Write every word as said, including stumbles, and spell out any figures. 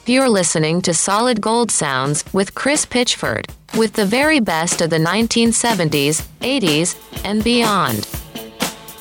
You're listening to Solid Gold Sounds with Chris Pitchford, with the very best of the nineteen seventies, eighties, and beyond.